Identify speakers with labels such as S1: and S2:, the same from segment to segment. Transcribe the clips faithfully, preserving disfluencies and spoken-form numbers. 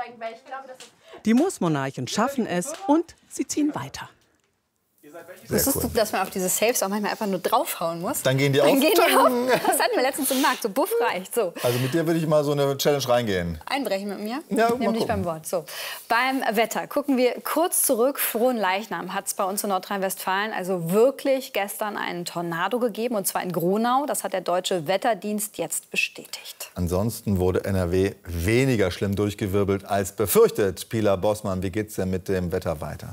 S1: zeigen, weil ich glaube, das ist...
S2: Die Moosmonarchen schaffen es und sie ziehen weiter.
S3: Das ist cool, dass man auf diese Saves auch manchmal einfach nur draufhauen muss.
S4: Dann gehen die
S3: Dann
S4: auf.
S3: Gehen die auf. Das hatten wir letztens im Markt. So, buff reicht. So.
S4: Also mit dir würde ich mal so eine Challenge reingehen.
S3: Einbrechen mit mir?
S4: Ja,
S3: Nimm dich beim Wort. So. Beim Wetter gucken wir kurz zurück. Frohenleichnam hat es bei uns in Nordrhein-Westfalen also wirklich gestern einen Tornado gegeben. Und zwar in Gronau. Das hat der Deutsche Wetterdienst jetzt bestätigt.
S4: Ansonsten wurde N R W weniger schlimm durchgewirbelt als befürchtet. Pilar Bossmann, wie geht's denn mit dem Wetter weiter?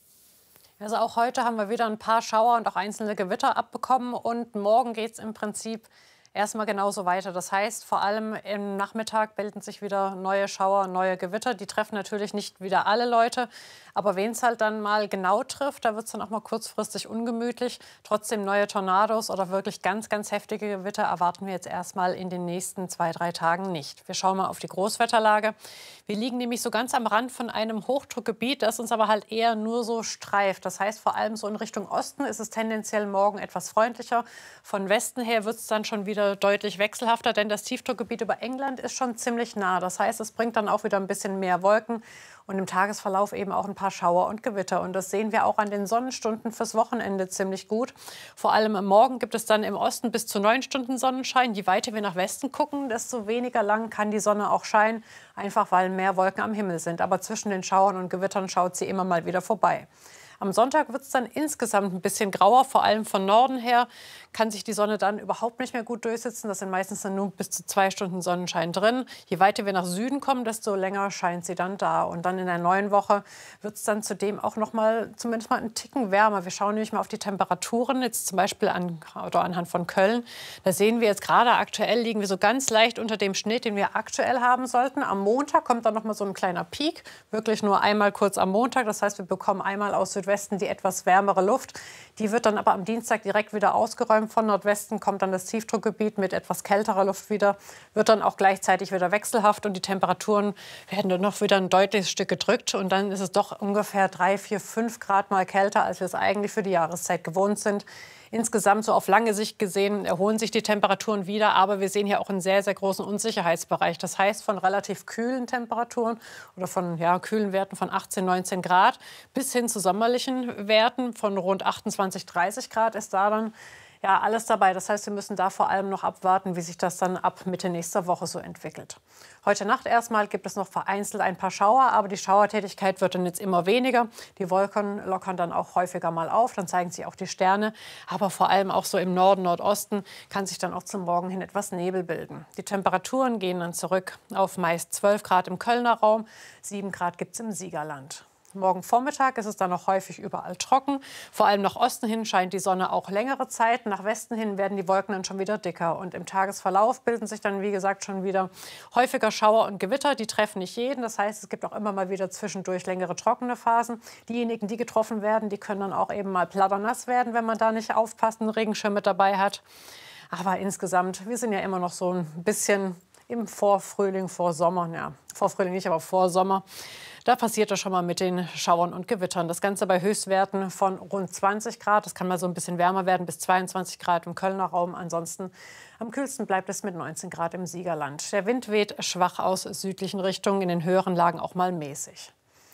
S5: Also auch heute haben wir wieder ein paar Schauer und auch einzelne Gewitter abbekommen. Und morgen geht es im Prinzip erstmal genauso weiter. Das heißt, vor allem im Nachmittag bilden sich wieder neue Schauer, neue Gewitter. Die treffen natürlich nicht wieder alle Leute. Aber wen es halt dann mal genau trifft, da wird es dann auch mal kurzfristig ungemütlich. Trotzdem neue Tornados oder wirklich ganz, ganz heftige Gewitter erwarten wir jetzt erstmal in den nächsten zwei, drei Tagen nicht. Wir schauen mal auf die Großwetterlage. Wir liegen nämlich so ganz am Rand von einem Hochdruckgebiet, das uns aber halt eher nur so streift. Das heißt, vor allem so in Richtung Osten ist es tendenziell morgen etwas freundlicher. Von Westen her wird es dann schon wieder deutlich wechselhafter, denn das Tiefdruckgebiet über England ist schon ziemlich nah. Das heißt, es bringt dann auch wieder ein bisschen mehr Wolken und im Tagesverlauf eben auch ein paar Schauer und Gewitter. Und das sehen wir auch an den Sonnenstunden fürs Wochenende ziemlich gut. Vor allem am Morgen gibt es dann im Osten bis zu neun Stunden Sonnenschein. Je weiter wir nach Westen gucken, desto weniger lang kann die Sonne auch scheinen, einfach weil mehr Wolken am Himmel sind. Aber zwischen den Schauern und Gewittern schaut sie immer mal wieder vorbei. Am Sonntag wird es dann insgesamt ein bisschen grauer, vor allem von Norden her kann sich die Sonne dann überhaupt nicht mehr gut durchsetzen. Das sind meistens dann nur bis zu zwei Stunden Sonnenschein drin. Je weiter wir nach Süden kommen, desto länger scheint sie dann da. Und dann in der neuen Woche wird es dann zudem auch noch mal zumindest mal einen Ticken wärmer. Wir schauen nämlich mal auf die Temperaturen, jetzt zum Beispiel an, oder anhand von Köln. Da sehen wir jetzt gerade aktuell liegen wir so ganz leicht unter dem Schnitt, den wir aktuell haben sollten. Am Montag kommt dann noch mal so ein kleiner Peak, wirklich nur einmal kurz am Montag. Das heißt, wir bekommen einmal aus Südwesten die etwas wärmere Luft. Die wird dann aber am Dienstag direkt wieder ausgeräumt. Von Nordwesten kommt dann das Tiefdruckgebiet mit etwas kälterer Luft wieder, wird dann auch gleichzeitig wieder wechselhaft und die Temperaturen werden dann noch wieder ein deutliches Stück gedrückt. Und dann ist es doch ungefähr drei, vier, fünf Grad mal kälter, als wir es eigentlich für die Jahreszeit gewohnt sind. Insgesamt so auf lange Sicht gesehen erholen sich die Temperaturen wieder, aber wir sehen hier auch einen sehr, sehr großen Unsicherheitsbereich. Das heißt, von relativ kühlen Temperaturen oder von ja, kühlen Werten von achtzehn, neunzehn Grad bis hin zu sommerlichen Werten von rund achtundzwanzig, dreißig Grad ist da dann ja, alles dabei. Das heißt, wir müssen da vor allem noch abwarten, wie sich das dann ab Mitte nächster Woche so entwickelt. Heute Nacht erstmal gibt es noch vereinzelt ein paar Schauer, aber die Schauertätigkeit wird dann jetzt immer weniger. Die Wolken lockern dann auch häufiger mal auf, dann zeigen sich auch die Sterne. Aber vor allem auch so im Norden, Nordosten kann sich dann auch zum Morgen hin etwas Nebel bilden. Die Temperaturen gehen dann zurück auf meist zwölf Grad im Kölner Raum, sieben Grad gibt es im Siegerland. Morgen Vormittag ist es dann noch häufig überall trocken. Vor allem nach Osten hin scheint die Sonne auch längere Zeit. Nach Westen hin werden die Wolken dann schon wieder dicker. Und im Tagesverlauf bilden sich dann, wie gesagt, schon wieder häufiger Schauer und Gewitter. Die treffen nicht jeden. Das heißt, es gibt auch immer mal wieder zwischendurch längere trockene Phasen. Diejenigen, die getroffen werden, die können dann auch eben mal platternass werden, wenn man da nicht aufpasst, einen Regenschirm mit dabei hat. Aber insgesamt, wir sind ja immer noch so ein bisschen im Vorfrühling, vor Sommer. Ja, Vorfrühling nicht, aber vor Sommer. Da passiert das schon mal mit den Schauern und Gewittern. Das Ganze bei Höchstwerten von rund zwanzig Grad. Das kann mal so ein bisschen wärmer werden, bis zweiundzwanzig Grad im Kölner Raum. Ansonsten am kühlsten bleibt es mit neunzehn Grad im Siegerland. Der Wind weht schwach aus südlichen Richtungen, in den höheren Lagen auch mal mäßig.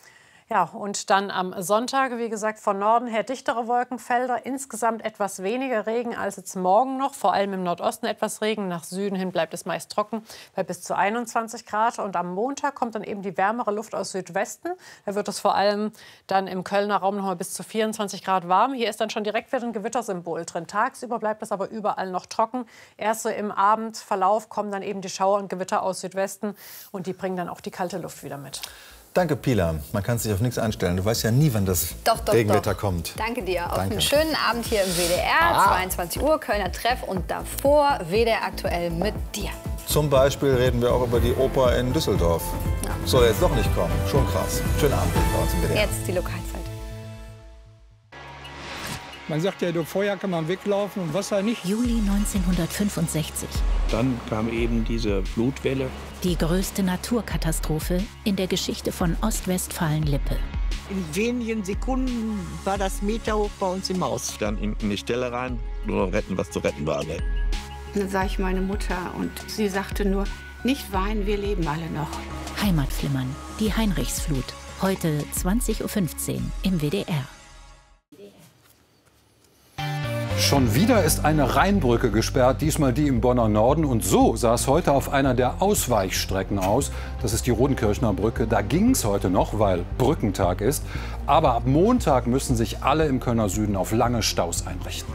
S5: Ja, und dann am Sonntag, wie gesagt, von Norden her dichtere Wolkenfelder. Insgesamt etwas weniger Regen als jetzt morgen noch. Vor allem im Nordosten etwas Regen. Nach Süden hin bleibt es meist trocken bei bis zu einundzwanzig Grad. Und am Montag kommt dann eben die wärmere Luft aus Südwesten. Da wird es vor allem dann im Kölner Raum noch mal bis zu vierundzwanzig Grad warm. Hier ist dann schon direkt wieder ein Gewittersymbol drin. Tagsüber bleibt es aber überall noch trocken. Erst so im Abendverlauf kommen dann eben die Schauer und Gewitter aus Südwesten. Und die bringen dann auch die kalte Luft wieder mit.
S4: Danke, Pilar. Man kann sich auf nichts einstellen. Du weißt ja nie, wann das
S3: doch, doch,
S4: Regenwetter
S3: doch.
S4: kommt.
S3: Danke dir. Auf
S4: Danke.
S3: einen schönen Abend hier im W D R. Ah. zweiundzwanzig Uhr, Kölner Treff und davor W D R aktuell mit dir.
S4: Zum Beispiel reden wir auch über die Oper in Düsseldorf. Ja. Soll jetzt doch nicht kommen. Schon krass. Schönen Abend bei uns im W D R.
S3: Jetzt die Lokalzeit.
S6: Man sagt ja, durch Feuer kann man weglaufen und Wasser nicht.
S7: Juli neunzehnhundertfünfundsechzig.
S8: Dann kam eben diese Flutwelle.
S7: Die größte Naturkatastrophe in der Geschichte von Ostwestfalen-Lippe.
S9: In wenigen Sekunden war das Meter hoch bei uns im Haus.
S8: Dann in, in die Stelle rein, nur noch retten, was zu retten war. Ne?
S10: Dann sah ich meine Mutter und sie sagte nur, nicht weinen, wir leben alle noch.
S7: Heimatflimmern, die Heinrichsflut. Heute zwanzig Uhr fünfzehn im W D R.
S1: Schon wieder ist eine Rheinbrücke gesperrt, diesmal die im Bonner Norden. Und so sah es heute auf einer der Ausweichstrecken aus. Das ist die Rodenkirchner Brücke. Da ging es heute noch, weil Brückentag ist. Aber ab Montag müssen sich alle im Kölner Süden auf lange Staus einrichten.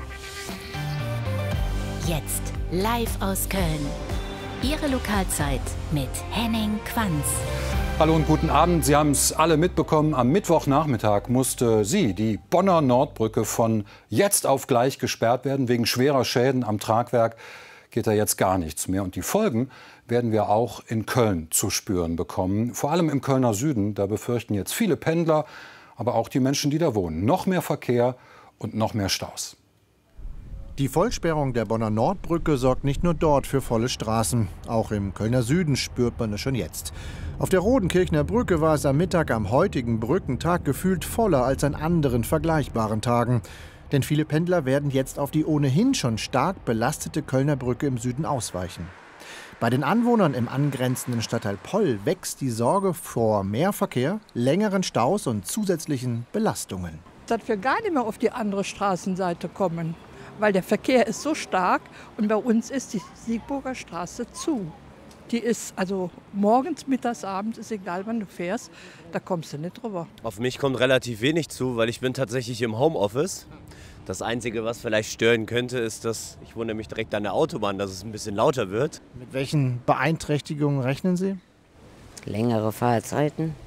S7: Jetzt live aus Köln. Ihre Lokalzeit mit Henning Quanz.
S1: Hallo und guten Abend. Sie haben es alle mitbekommen. Am Mittwochnachmittag musste sie, die Bonner Nordbrücke, von jetzt auf gleich gesperrt werden. Wegen schwerer Schäden am Tragwerk geht da jetzt gar nichts mehr. Und die Folgen werden wir auch in Köln zu spüren bekommen. Vor allem im Kölner Süden. Da befürchten jetzt viele Pendler, aber auch die Menschen, die da wohnen. Noch mehr Verkehr und noch mehr Staus.
S10: Die Vollsperrung der Bonner Nordbrücke sorgt nicht nur dort für volle Straßen. Auch im Kölner Süden spürt man es schon jetzt. Auf der Rodenkirchner Brücke war es am Mittag am heutigen Brückentag gefühlt voller als an anderen vergleichbaren Tagen. Denn viele Pendler werden jetzt auf die ohnehin schon stark belastete Kölner Brücke im Süden ausweichen. Bei den Anwohnern im angrenzenden Stadtteil Poll wächst die Sorge vor mehr Verkehr, längeren Staus und zusätzlichen Belastungen.
S11: Dass wir gar nicht mehr auf die andere Straßenseite kommen, weil der Verkehr ist so stark und bei uns ist die Siegburger Straße zu. Die ist also morgens, mittags, abends, ist egal, wann du fährst, da kommst du nicht drüber.
S12: Auf mich kommt relativ wenig zu, weil ich bin tatsächlich im Homeoffice. Das Einzige, was vielleicht stören könnte, ist, dass ich wohne nämlich direkt an der Autobahn, dass es ein bisschen lauter wird.
S10: Mit welchen Beeinträchtigungen rechnen Sie?
S13: Längere Fahrzeiten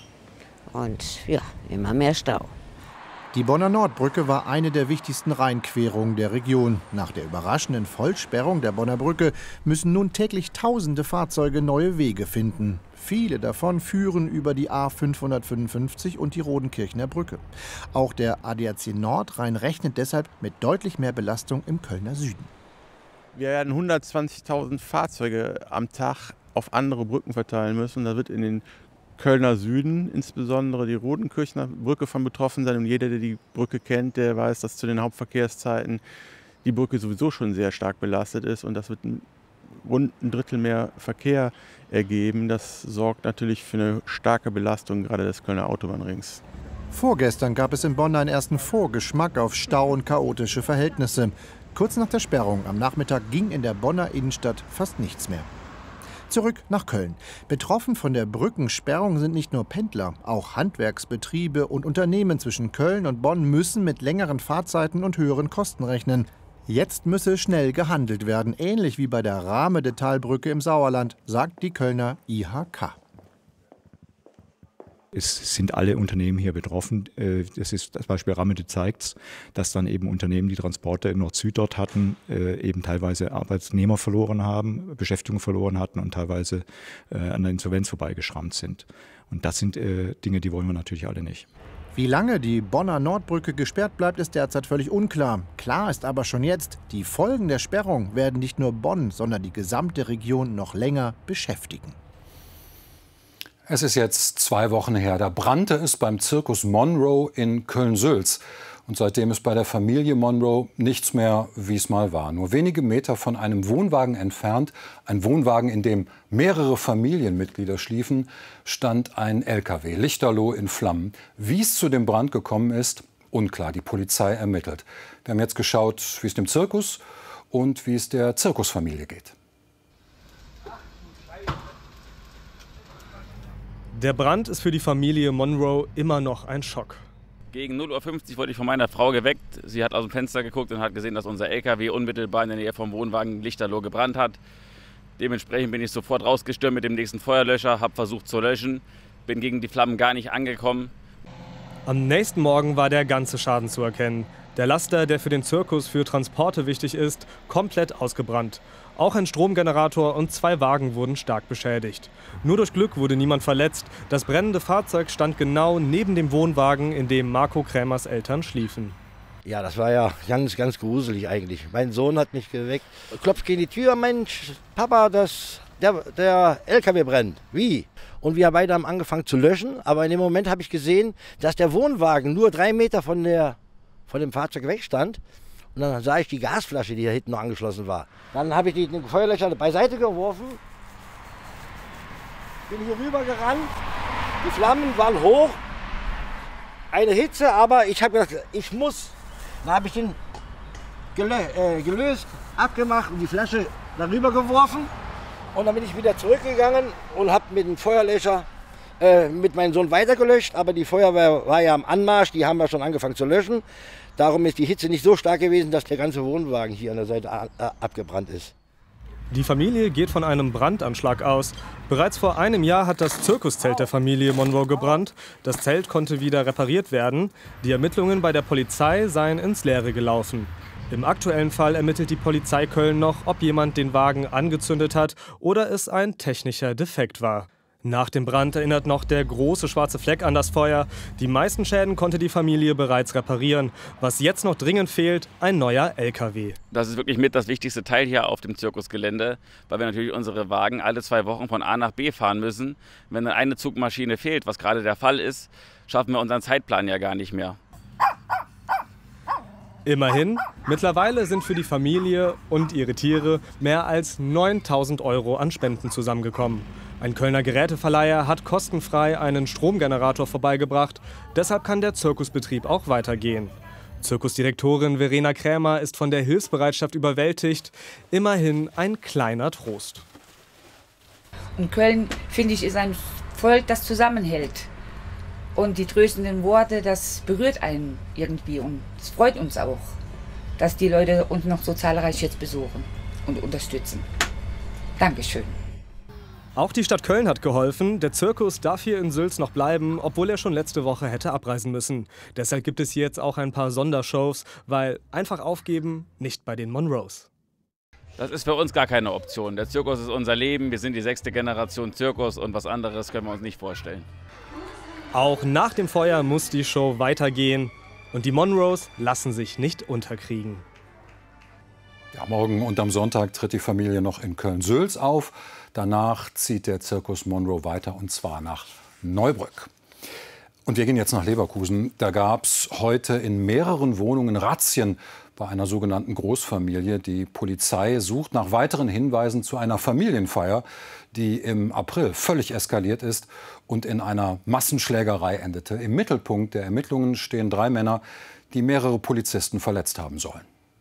S13: und ja, immer mehr Stau.
S10: Die Bonner Nordbrücke war eine der wichtigsten Rheinquerungen der Region. Nach der überraschenden Vollsperrung der Bonner Brücke müssen nun täglich tausende Fahrzeuge neue Wege finden. Viele davon führen über die A fünfhundertfünfundfünfzig und die Rodenkirchner Brücke. Auch der A D A C Nordrhein rechnet deshalb mit deutlich mehr Belastung im Kölner Süden.
S8: Wir werden hundertzwanzigtausend Fahrzeuge am Tag auf andere Brücken verteilen müssen. Da wird in den Kölner Süden, insbesondere die Rodenkirchner Brücke, von betroffen sein. Und jeder, der die Brücke kennt, der weiß, dass zu den Hauptverkehrszeiten die Brücke sowieso schon sehr stark belastet ist. Und das wird ein, rund ein Drittel mehr Verkehr ergeben. Das sorgt natürlich für eine starke Belastung gerade des Kölner Autobahnrings.
S10: Vorgestern gab es in Bonn einen ersten Vorgeschmack auf Stau und chaotische Verhältnisse. Kurz nach der Sperrung am Nachmittag ging in der Bonner Innenstadt fast nichts mehr. Zurück nach Köln. Betroffen von der Brückensperrung sind nicht nur Pendler, auch Handwerksbetriebe und Unternehmen zwischen Köln und Bonn müssen mit längeren Fahrzeiten und höheren Kosten rechnen. Jetzt müsse schnell gehandelt werden, ähnlich wie bei der Rahme-de-Tal-Brücke im Sauerland, sagt die Kölner I H K.
S14: Es sind alle Unternehmen hier betroffen. Das ist das Beispiel Ramede zeigt, dass dann eben Unternehmen, die Transporte in Nord-Süd dort hatten, eben teilweise Arbeitnehmer verloren haben, Beschäftigung verloren hatten und teilweise an der Insolvenz vorbeigeschrammt sind. Und das sind Dinge, die wollen wir natürlich alle nicht.
S10: Wie lange die Bonner Nordbrücke gesperrt bleibt, ist derzeit völlig unklar. Klar ist aber schon jetzt, die Folgen der Sperrung werden nicht nur Bonn, sondern die gesamte Region noch länger beschäftigen.
S1: Es ist jetzt zwei Wochen her, da brannte es beim Zirkus Monroe in Köln-Sülz. Und seitdem ist bei der Familie Monroe nichts mehr, wie es mal war. Nur wenige Meter von einem Wohnwagen entfernt, ein Wohnwagen, in dem mehrere Familienmitglieder schliefen, stand ein L K W, lichterloh in Flammen. Wie es zu dem Brand gekommen ist, unklar. Die Polizei ermittelt. Wir haben jetzt geschaut, wie es dem Zirkus und wie es der Zirkusfamilie geht.
S15: Der Brand ist für die Familie Monroe immer noch ein Schock.
S16: Gegen null Uhr fünfzig wurde ich von meiner Frau geweckt. Sie hat aus dem Fenster geguckt und hat gesehen, dass unser L K W unmittelbar in der Nähe vom Wohnwagen lichterloh gebrannt hat. Dementsprechend bin ich sofort rausgestürmt mit dem nächsten Feuerlöscher, habe versucht zu löschen, bin gegen die Flammen gar nicht angekommen.
S15: Am nächsten Morgen war der ganze Schaden zu erkennen. Der Laster, der für den Zirkus für Transporte wichtig ist, komplett ausgebrannt. Auch ein Stromgenerator und zwei Wagen wurden stark beschädigt. Nur durch Glück wurde niemand verletzt. Das brennende Fahrzeug stand genau neben dem Wohnwagen, in dem Marco Krämers Eltern schliefen.
S17: Ja, das war ja ganz, ganz gruselig eigentlich. Mein Sohn hat mich geweckt. Klopft gegen die Tür, Mensch, Papa, das, der, der L K W brennt. Wie? Und wir beide haben angefangen zu löschen. Aber in dem Moment habe ich gesehen, dass der Wohnwagen nur drei Meter von, der, von dem Fahrzeug wegstand. Und dann sah ich die Gasflasche, die da hinten noch angeschlossen war. Dann habe ich die Feuerlöscher beiseite geworfen. bin hier rüber gerannt. Die Flammen waren hoch. Eine Hitze, aber ich habe gedacht, ich muss. Dann habe ich den gelö äh, gelöst, abgemacht und die Flasche darüber geworfen. Und dann bin ich wieder zurückgegangen und habe mit dem Feuerlöscher äh, mit meinem Sohn weitergelöscht. Aber die Feuerwehr war ja am Anmarsch, die haben ja schon angefangen zu löschen. Darum ist die Hitze nicht so stark gewesen, dass der ganze Wohnwagen hier an der Seite abgebrannt ist.
S15: Die Familie geht von einem Brandanschlag aus. Bereits vor einem Jahr hat das Zirkuszelt der Familie Monroe gebrannt. Das Zelt konnte wieder repariert werden. Die Ermittlungen bei der Polizei seien ins Leere gelaufen. Im aktuellen Fall ermittelt die Polizei Köln noch, ob jemand den Wagen angezündet hat oder es ein technischer Defekt war. Nach dem Brand erinnert noch der große schwarze Fleck an das Feuer. Die meisten Schäden konnte die Familie bereits reparieren. Was jetzt noch dringend fehlt, ein neuer L K W.
S16: Das ist wirklich mit das wichtigste Teil hier auf dem Zirkusgelände, weil wir natürlich unsere Wagen alle zwei Wochen von A nach B fahren müssen. Wenn dann eine Zugmaschine fehlt, was gerade der Fall ist, schaffen wir unseren Zeitplan ja gar nicht mehr.
S15: Immerhin, mittlerweile sind für die Familie und ihre Tiere mehr als neuntausend Euro an Spenden zusammengekommen. Ein Kölner Geräteverleiher hat kostenfrei einen Stromgenerator vorbeigebracht. Deshalb kann der Zirkusbetrieb auch weitergehen. Zirkusdirektorin Verena Krämer ist von der Hilfsbereitschaft überwältigt. Immerhin ein kleiner Trost.
S18: Und Köln, finde ich, ist ein Volk, das zusammenhält. Und die tröstenden Worte, das berührt einen irgendwie. Und es freut uns auch, dass die Leute uns noch so zahlreich jetzt besuchen und unterstützen. Dankeschön.
S15: Auch die Stadt Köln hat geholfen. Der Zirkus darf hier in Sülz noch bleiben, obwohl er schon letzte Woche hätte abreisen müssen. Deshalb gibt es hier jetzt auch ein paar Sondershows, weil einfach aufgeben nicht bei den Monroes.
S16: Das ist für uns gar keine Option. Der Zirkus ist unser Leben. Wir sind die sechste Generation Zirkus und was anderes können wir uns nicht vorstellen.
S15: Auch nach dem Feuer muss die Show weitergehen und die Monroes lassen sich nicht unterkriegen.
S1: Ja, morgen und am Sonntag tritt die Familie noch in Köln-Sülz auf. Danach zieht der Zirkus Monroe weiter, und zwar nach Neubrück. Und wir gehen jetzt nach Leverkusen. Da gab es heute in mehreren Wohnungen Razzien bei einer sogenannten Großfamilie. Die Polizei sucht nach weiteren Hinweisen zu einer Familienfeier, die im April völlig eskaliert ist und in einer Massenschlägerei endete. Im Mittelpunkt der Ermittlungen stehen drei Männer, die mehrere Polizisten verletzt haben sollen.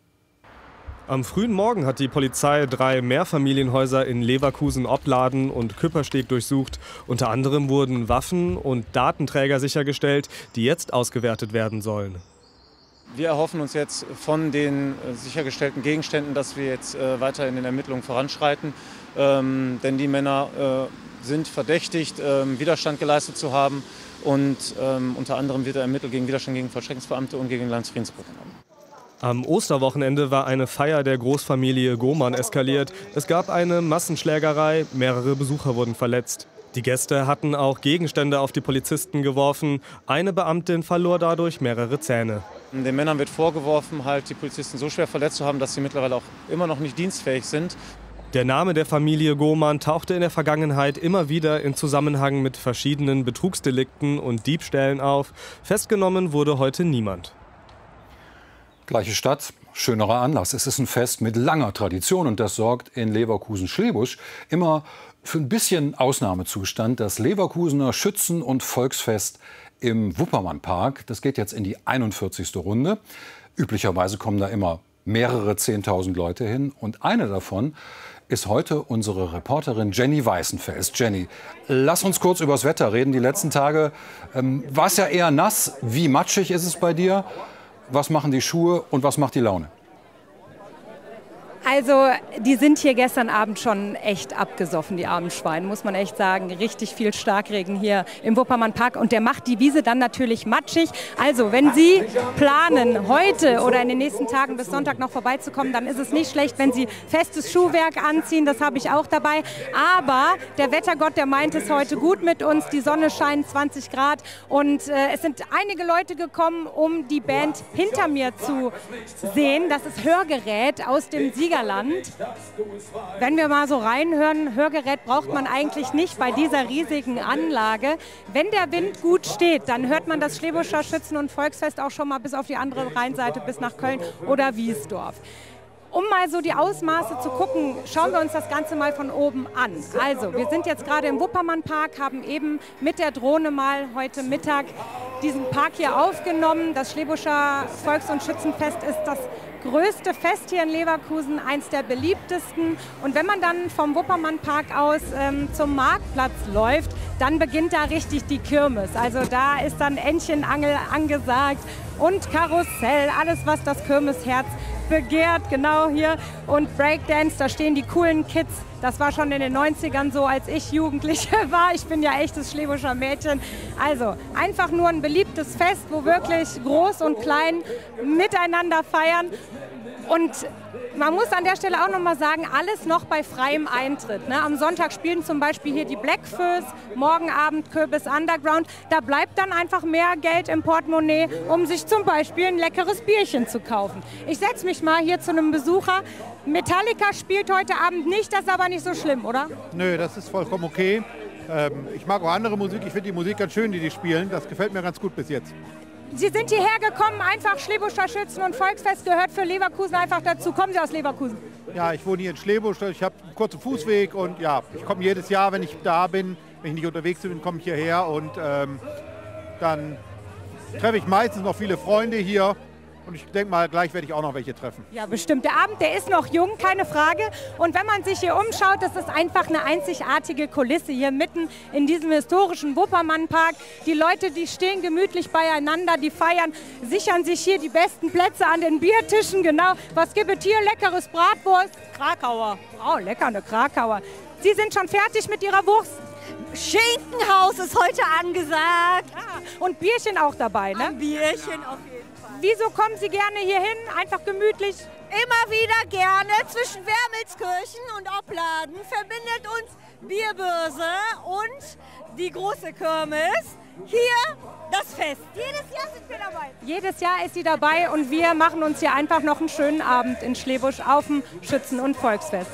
S15: Am frühen Morgen hat die Polizei drei Mehrfamilienhäuser in Leverkusen, Opladen und Küppersteg durchsucht. Unter anderem wurden Waffen und Datenträger sichergestellt, die jetzt ausgewertet werden sollen.
S19: Wir erhoffen uns jetzt von den sichergestellten Gegenständen, dass wir jetzt äh, weiter in den Ermittlungen voranschreiten. Ähm, denn die Männer äh, sind verdächtigt, äh, Widerstand geleistet zu haben. Und ähm, unter anderem wird ermittelt gegen Widerstand gegen Vollstreckungsbeamte und gegen Landesfriedensbruch.
S15: Am Osterwochenende war eine Feier der Großfamilie Gohmann eskaliert. Es gab eine Massenschlägerei, mehrere Besucher wurden verletzt. Die Gäste hatten auch Gegenstände auf die Polizisten geworfen. Eine Beamtin verlor dadurch mehrere Zähne.
S19: Den Männern wird vorgeworfen, halt die Polizisten so schwer verletzt zu haben, dass sie mittlerweile auch immer noch nicht dienstfähig sind.
S15: Der Name der Familie Gohmann tauchte in der Vergangenheit immer wieder in Zusammenhang mit verschiedenen Betrugsdelikten und Diebstählen auf. Festgenommen wurde heute niemand.
S1: Gleiche Stadt, schönerer Anlass. Es ist ein Fest mit langer Tradition und das sorgt in Leverkusen-Schlebusch immer für ein bisschen Ausnahmezustand. Das Leverkusener Schützen- und Volksfest im Wuppermannpark. Das geht jetzt in die einundvierzigste Runde. Üblicherweise kommen da immer mehrere zehntausend Leute hin. Und eine davon ist heute unsere Reporterin Jenny Weißenfels. Jenny, lass uns kurz über das Wetter reden. Die letzten Tage ähm, war es ja eher nass. Wie matschig ist es bei dir? Was machen die Schuhe und was macht die Laune?
S20: Also die sind hier gestern Abend schon echt abgesoffen, die armen Schweine, muss man echt sagen. Richtig viel Starkregen hier im Wuppermannpark und der macht die Wiese dann natürlich matschig. Also wenn Sie planen, heute oder in den nächsten Tagen bis Sonntag noch vorbeizukommen, dann ist es nicht schlecht, wenn Sie festes Schuhwerk anziehen, das habe ich auch dabei. Aber der Wettergott, der meint es heute gut mit uns, die Sonne scheint, zwanzig Grad und äh, es sind einige Leute gekommen, um die Band hinter mir zu sehen. Das ist Hörgerät aus dem Sieger Land. Wenn wir mal so reinhören, Hörgerät braucht man eigentlich nicht bei dieser riesigen Anlage. Wenn der Wind gut steht, dann hört man das Schlebuscher Schützen- und Volksfest auch schon mal bis auf die andere Rheinseite, bis nach Köln oder Wiesdorf. Um mal so die Ausmaße zu gucken, schauen wir uns das Ganze mal von oben an. Also, wir sind jetzt gerade im Wuppermannpark, haben eben mit der Drohne mal heute Mittag diesen Park hier aufgenommen. Das Schlebuscher Volks- und Schützenfest ist das größte Fest hier in Leverkusen, eins der beliebtesten. Und wenn man dann vom Wuppermannpark aus ähm, zum Marktplatz läuft, dann beginnt da richtig die Kirmes. Also da ist dann Entchenangel angesagt und Karussell, alles was das Kirmesherz begehrt, genau hier. Und Breakdance, da stehen die coolen Kids. Das war schon in den neunzigern so, als ich Jugendliche war. Ich bin ja echtes Schlebuscher Mädchen. Also einfach nur ein beliebtes Fest, wo wirklich groß und klein miteinander feiern. Und man muss an der Stelle auch noch mal sagen, alles noch bei freiem Eintritt. Ne? Am Sonntag spielen zum Beispiel hier die Blackfoes, morgen Abend Kürbis Underground. Da bleibt dann einfach mehr Geld im Portemonnaie, um sich zum Beispiel ein leckeres Bierchen zu kaufen. Ich setze mich mal hier zu einem Besucher. Metallica spielt heute Abend nicht, das ist aber nicht so schlimm, oder?
S21: Nö, das ist vollkommen okay. Ähm, ich mag auch andere Musik, ich finde die Musik ganz schön, die die spielen. Das gefällt mir ganz gut bis jetzt.
S20: Sie sind hierher gekommen, einfach Schlebuscher Schützen- und Volksfest gehört für Leverkusen einfach dazu. Kommen Sie aus Leverkusen?
S21: Ja, ich wohne hier in Schlebusch, ich habe einen kurzen Fußweg und ja, ich komme jedes Jahr, wenn ich da bin, wenn ich nicht unterwegs bin, komme ich hierher und ähm, dann treffe ich meistens noch viele Freunde hier. Und ich denke mal, gleich werde ich auch noch welche treffen.
S20: Ja, bestimmt. Der Abend, der ist noch jung, keine Frage. Und wenn man sich hier umschaut, das ist einfach eine einzigartige Kulisse hier mitten in diesem historischen Wuppermannpark. Die Leute, die stehen gemütlich beieinander, die feiern, sichern sich hier die besten Plätze an den Biertischen. Genau. Was gibt es hier? Leckeres Bratwurst. Krakauer. Oh, lecker, eine Krakauer. Sie sind schon fertig mit Ihrer Wurst?
S22: Schinkenhaus ist heute angesagt.
S20: Ah, und Bierchen auch dabei, ne?
S22: Ein Bierchen auf jeden Fall.
S20: Wieso kommen Sie gerne hierhin? Einfach gemütlich?
S22: Immer wieder gerne. Zwischen Wermelskirchen und Opladen verbindet uns Bierbörse und die große Kirmes. Hier das Fest. Jedes Jahr sind wir dabei.
S20: Jedes Jahr ist sie dabei und wir machen uns hier einfach noch einen schönen Abend in Schlebusch auf dem Schützen- und Volksfest.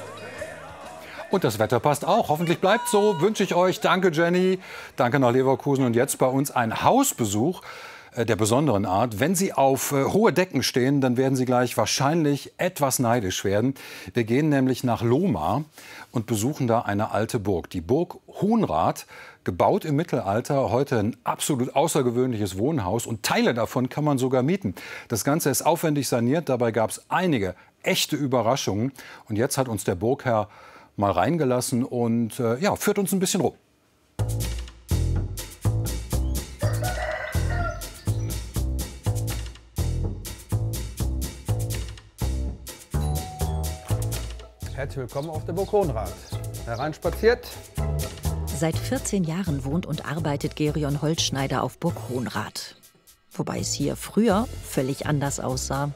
S1: Und das Wetter passt auch. Hoffentlich bleibt so. Wünsche ich euch. Danke, Jenny. Danke nach Leverkusen. Und jetzt bei uns ein Hausbesuch der besonderen Art. Wenn Sie auf äh, hohe Decken stehen, dann werden Sie gleich wahrscheinlich etwas neidisch werden. Wir gehen nämlich nach Lohmar und besuchen da eine alte Burg. Die Burg Hohnrath, gebaut im Mittelalter, heute ein absolut außergewöhnliches Wohnhaus. Und Teile davon kann man sogar mieten. Das Ganze ist aufwendig saniert. Dabei gab es einige echte Überraschungen. Und jetzt hat uns der Burgherr mal reingelassen und äh, ja, führt uns ein bisschen rum.
S23: Herzlich willkommen auf der Burg Hohnrath. Hereinspaziert.
S24: Seit vierzehn Jahren wohnt und arbeitet Gerion Holzschneider auf Burg Hohnrath. Wobei es hier früher völlig anders aussah.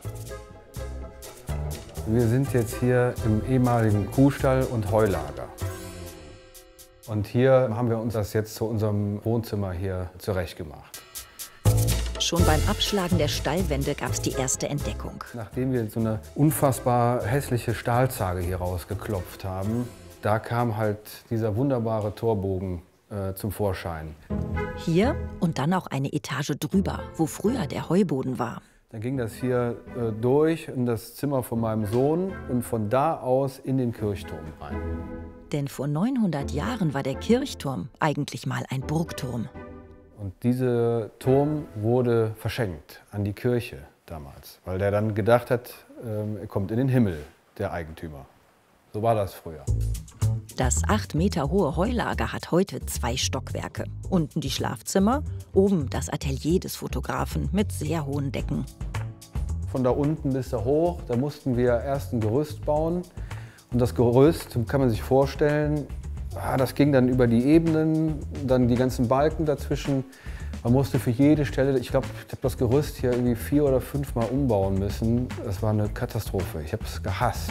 S23: Wir sind jetzt hier im ehemaligen Kuhstall und Heulager. Und hier haben wir uns das jetzt zu unserem Wohnzimmer hier zurechtgemacht.
S24: Schon beim Abschlagen der Stallwände gab es die erste Entdeckung.
S23: Nachdem wir so eine unfassbar hässliche Stahlzage hier rausgeklopft haben, da kam halt dieser wunderbare Torbogen äh, zum Vorschein.
S24: Hier und dann auch eine Etage drüber, wo früher der Heuboden war.
S23: Dann ging das hier äh, durch in das Zimmer von meinem Sohn und von da aus in den Kirchturm rein.
S24: Denn vor neunhundert Jahren war der Kirchturm eigentlich mal ein Burgturm.
S23: Und dieser Turm wurde verschenkt an die Kirche damals, weil der dann gedacht hat, ähm, er kommt in den Himmel, der Eigentümer. So war das früher.
S24: Das acht Meter hohe Heulager hat heute zwei Stockwerke. Unten die Schlafzimmer, oben das Atelier des Fotografen mit sehr hohen Decken.
S23: Von da unten bis da hoch, da mussten wir erst ein Gerüst bauen. Und das Gerüst, kann man sich vorstellen, das ging dann über die Ebenen, dann die ganzen Balken dazwischen. Man musste für jede Stelle, ich glaube, ich habe das Gerüst hier irgendwie vier oder fünf Mal umbauen müssen. Das war eine Katastrophe. Ich habe es gehasst.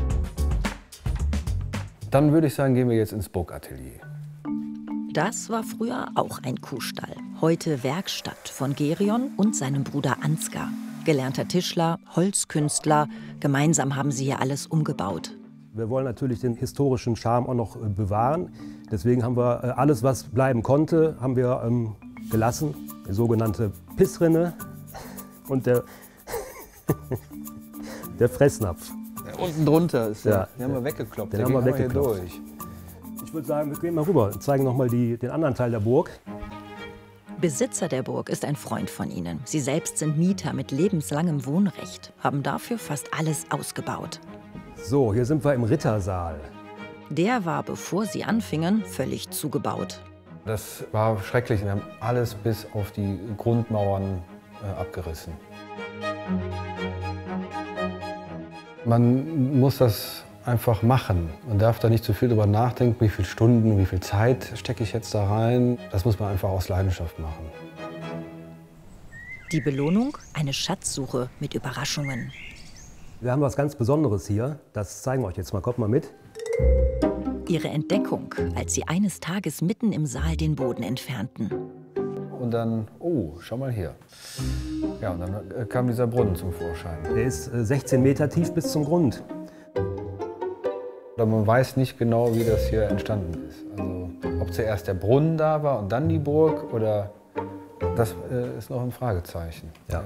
S23: Dann würde ich sagen, gehen wir jetzt ins Burgatelier.
S24: Das war früher auch ein Kuhstall. Heute Werkstatt von Gerion und seinem Bruder Ansgar. Gelernter Tischler, Holzkünstler. Gemeinsam haben sie hier alles umgebaut.
S25: Wir wollen natürlich den historischen Charme auch noch bewahren. Deswegen haben wir alles, was bleiben konnte, haben wir ähm, gelassen. Die sogenannte Pissrinne und der, der Fressnapf.
S2: Unten drunter ist der.
S25: Ja.
S2: Den haben wir weggekloppt.
S25: Den,
S2: Den
S25: haben wir
S2: hier
S25: weggekloppt.
S2: durch.
S25: Ich würde sagen, wir gehen mal rüber und zeigen noch mal die, den anderen Teil der Burg.
S24: Besitzer der Burg ist ein Freund von ihnen. Sie selbst sind Mieter mit lebenslangem Wohnrecht, haben dafür fast alles ausgebaut.
S25: So, hier sind wir im Rittersaal.
S24: Der war, bevor sie anfingen, völlig zugebaut.
S25: Das war schrecklich. Wir haben alles bis auf die Grundmauern äh, abgerissen. Man muss das einfach machen. Man darf da nicht zu viel drüber nachdenken, wie viele Stunden, wie viel Zeit stecke ich jetzt da rein. Das muss man einfach aus Leidenschaft machen.
S24: Die Belohnung? Eine Schatzsuche mit Überraschungen.
S25: Wir haben was ganz Besonderes hier. Das zeigen wir euch jetzt mal. Kommt mal mit.
S24: Ihre Entdeckung, als sie eines Tages mitten im Saal den Boden entfernten.
S25: Und dann, oh, schau mal hier. Ja, und dann kam dieser Brunnen zum Vorschein. Der ist sechzehn Meter tief bis zum Grund. Man weiß nicht genau, wie das hier entstanden ist. Also, ob zuerst der Brunnen da war und dann die Burg, oder das äh, ist noch ein Fragezeichen. Ja.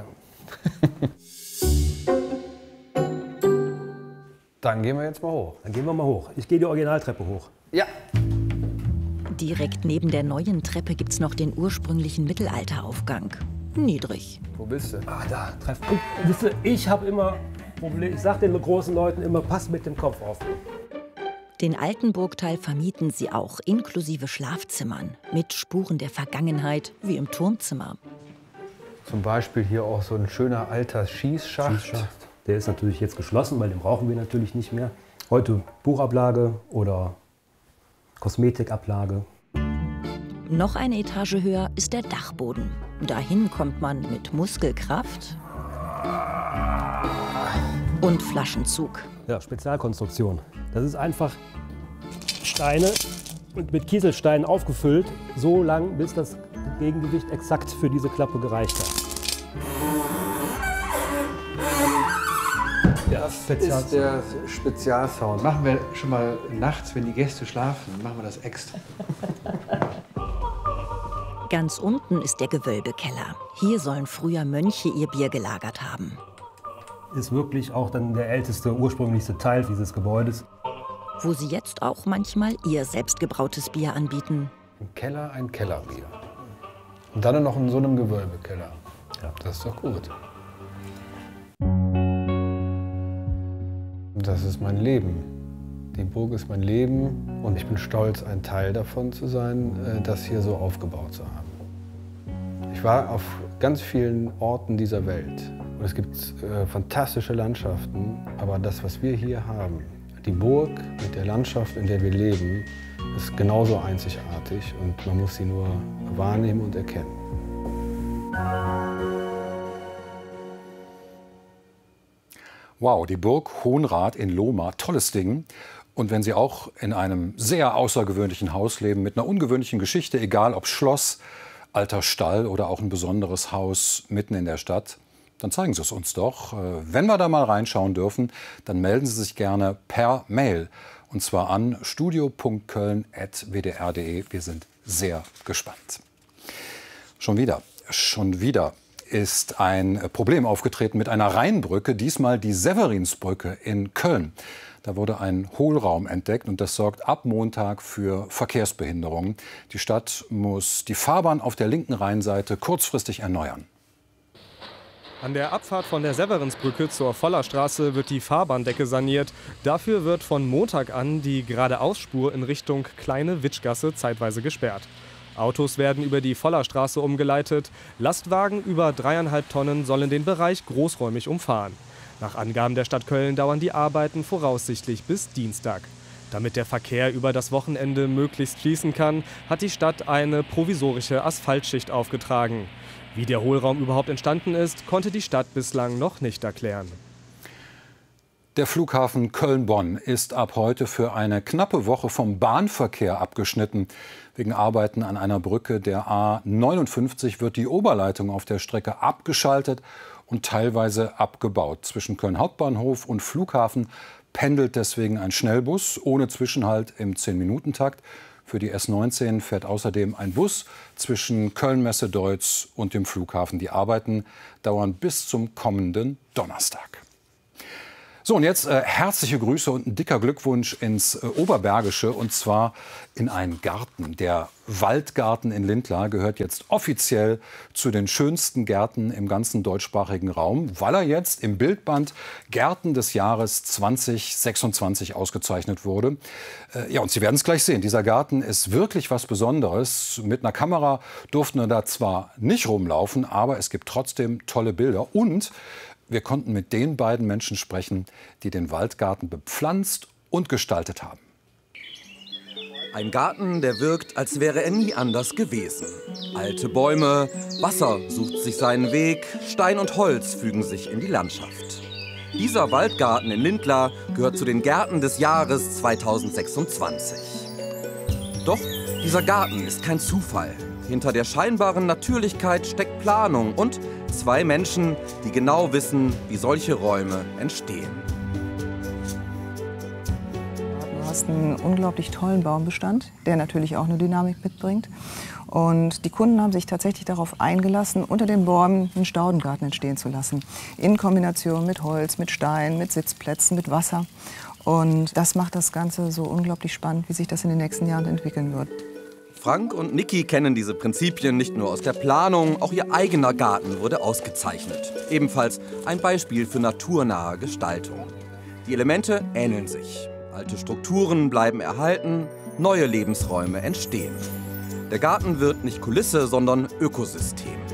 S25: Dann gehen wir jetzt mal hoch. Dann gehen wir mal hoch. Ich gehe die Originaltreppe hoch.
S2: Ja.
S24: Direkt neben der neuen Treppe gibt's noch den ursprünglichen Mittelalteraufgang. Niedrig.
S25: Wo bist du? Ah, da. Treff. Guck, wisst ihr, ich habe immer Probleme. Ich sage den großen Leuten immer, pass mit dem Kopf auf.
S24: Den alten Burgteil vermieten sie auch, inklusive Schlafzimmern, mit Spuren der Vergangenheit, wie im Turmzimmer.
S25: Zum Beispiel hier auch so ein schöner alter Schießschacht. Schießschacht. Der ist natürlich jetzt geschlossen, weil den brauchen wir natürlich nicht mehr. Heute Buchablage oder Kosmetikablage.
S24: Noch eine Etage höher ist der Dachboden. Dahin kommt man mit Muskelkraft und Flaschenzug.
S25: Ja, Spezialkonstruktion. Das ist einfach Steine und mit Kieselsteinen aufgefüllt, so lang, bis das Gegengewicht exakt für diese Klappe gereicht hat.
S2: Das ist der Spezialsound. Machen wir schon mal nachts, wenn die Gäste schlafen, machen wir das extra.
S24: Ganz unten ist der Gewölbekeller. Hier sollen früher Mönche ihr Bier gelagert haben.
S25: Ist wirklich auch dann der älteste, ursprünglichste Teil dieses Gebäudes.
S24: Wo sie jetzt auch manchmal ihr selbstgebrautes Bier anbieten.
S25: Im Keller ein Kellerbier. Und dann noch in so einem Gewölbekeller. Ja. Das ist doch gut. Das ist mein Leben. Die Burg ist mein Leben und ich bin stolz, ein Teil davon zu sein, das hier so aufgebaut zu haben. Ich war auf ganz vielen Orten dieser Welt und es gibt äh, fantastische Landschaften, aber das, was wir hier haben, die Burg mit der Landschaft, in der wir leben, ist genauso einzigartig und man muss sie nur wahrnehmen und erkennen.
S1: Wow, die Burg Hohenrath in Lohmar, tolles Ding. Und wenn Sie auch in einem sehr außergewöhnlichen Haus leben, mit einer ungewöhnlichen Geschichte, egal ob Schloss, alter Stall oder auch ein besonderes Haus mitten in der Stadt, dann zeigen Sie es uns doch. Wenn wir da mal reinschauen dürfen, dann melden Sie sich gerne per Mail. Und zwar an studio punkt köln at w d r punkt d e. Wir sind sehr gespannt. Schon wieder, schon wieder ist ein Problem aufgetreten mit einer Rheinbrücke, diesmal die Severinsbrücke in Köln. Da wurde ein Hohlraum entdeckt und das sorgt ab Montag für Verkehrsbehinderungen. Die Stadt muss die Fahrbahn auf der linken Rheinseite kurzfristig erneuern.
S15: An der Abfahrt von der Severinsbrücke zur Vollerstraße wird die Fahrbahndecke saniert. Dafür wird von Montag an die Geradeausspur in Richtung Kleine Witschgasse zeitweise gesperrt. Autos werden über die Vollerstraße umgeleitet. Lastwagen über dreieinhalb Tonnen sollen den Bereich großräumig umfahren. Nach Angaben der Stadt Köln dauern die Arbeiten voraussichtlich bis Dienstag. Damit der Verkehr über das Wochenende möglichst fließen kann, hat die Stadt eine provisorische Asphaltschicht aufgetragen. Wie der Hohlraum überhaupt entstanden ist, konnte die Stadt bislang noch nicht erklären.
S1: Der Flughafen Köln-Bonn ist ab heute für eine knappe Woche vom Bahnverkehr abgeschnitten. Wegen Arbeiten an einer Brücke der A neunundfünfzig wird die Oberleitung auf der Strecke abgeschaltet und teilweise abgebaut. Zwischen Köln Hauptbahnhof und Flughafen pendelt deswegen ein Schnellbus ohne Zwischenhalt im zehn-Minuten-Takt. Für die S neunzehn fährt außerdem ein Bus zwischen Köln-Messe-Deutz und dem Flughafen. Die Arbeiten dauern bis zum kommenden Donnerstag. So, und jetzt äh, herzliche Grüße und ein dicker Glückwunsch ins äh, Oberbergische, und zwar in einen Garten. Der Waldgarten in Lindlar gehört jetzt offiziell zu den schönsten Gärten im ganzen deutschsprachigen Raum, weil er jetzt im Bildband Gärten des Jahres zweitausendsechsundzwanzig ausgezeichnet wurde. Äh, ja, und Sie werden es gleich sehen. Dieser Garten ist wirklich was Besonderes. Mit einer Kamera durften wir da zwar nicht rumlaufen, aber es gibt trotzdem tolle Bilder. Und wir konnten mit den beiden Menschen sprechen, die den Waldgarten bepflanzt und gestaltet haben.
S3: Ein Garten, der wirkt, als wäre er nie anders gewesen. Alte Bäume, Wasser sucht sich seinen Weg, Stein und Holz fügen sich in die Landschaft. Dieser Waldgarten in Lindlar gehört zu den Gärten des Jahres zweitausendsechsundzwanzig. Doch dieser Garten ist kein Zufall. Hinter der scheinbaren Natürlichkeit steckt Planung und zwei Menschen, die genau wissen, wie solche Räume entstehen.
S4: Du hast einen unglaublich tollen Baumbestand, der natürlich auch eine Dynamik mitbringt. Und die Kunden haben sich tatsächlich darauf eingelassen, unter den Bäumen einen Staudengarten entstehen zu lassen. In Kombination mit Holz, mit Stein, mit Sitzplätzen, mit Wasser. Und das macht das Ganze so unglaublich spannend, wie sich das in den nächsten Jahren entwickeln wird.
S3: Frank und Niki kennen diese Prinzipien nicht nur aus der Planung, auch ihr eigener Garten wurde ausgezeichnet. Ebenfalls ein Beispiel für naturnahe Gestaltung. Die Elemente ähneln sich. Alte Strukturen bleiben erhalten, neue Lebensräume entstehen. Der Garten wird nicht Kulisse, sondern Ökosystem.